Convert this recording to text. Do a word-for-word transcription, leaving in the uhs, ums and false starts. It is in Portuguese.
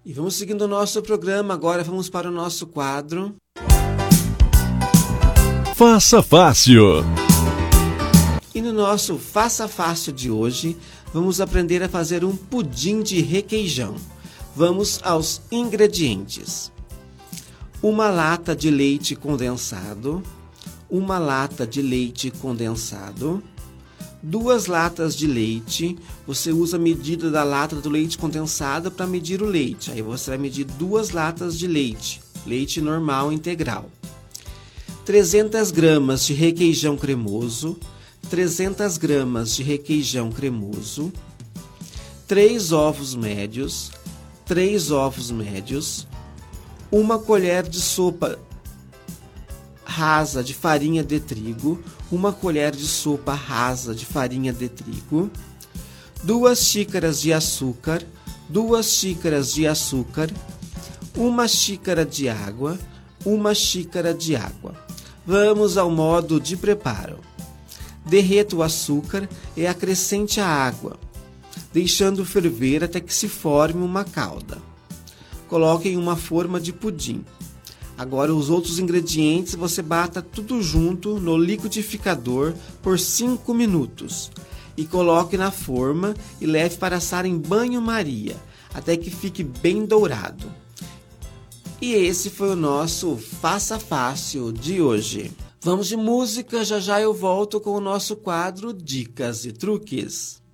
E vamos seguindo o nosso programa, agora vamos para o nosso quadro Faça Fácil. E no nosso Faça Fácil de hoje, vamos aprender a fazer um pudim de requeijão. Vamos aos ingredientes. Uma lata de leite condensado, uma lata de leite condensado, duas latas de leite. Você usa a medida da lata do leite condensado para medir o leite. Aí você vai medir duas latas de leite, leite normal integral. trezentas gramas de requeijão cremoso, trezentas gramas de requeijão cremoso, três ovos médios, três ovos médios, uma colher de sopa rasa de farinha de trigo, uma colher de sopa rasa de farinha de trigo, duas xícaras de açúcar, duas xícaras de açúcar, uma xícara de água, uma xícara de água. Vamos ao modo de preparo. Derreta o açúcar e acrescente a água, deixando ferver até que se forme uma calda. Coloque em uma forma de pudim. Agora os outros ingredientes você bata tudo junto no liquidificador por cinco minutos e coloque na forma e leve para assar em banho-maria até que fique bem dourado. E esse foi o nosso Faça Fácil de hoje. Vamos de música, já já eu volto com o nosso quadro Dicas e Truques.